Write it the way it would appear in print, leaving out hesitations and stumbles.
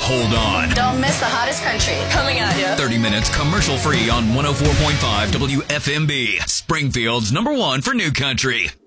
hold on. Don't miss the hottest country. Coming at you. 30 minutes commercial free on 104.5 WFMB. Springfield's #1 for new country.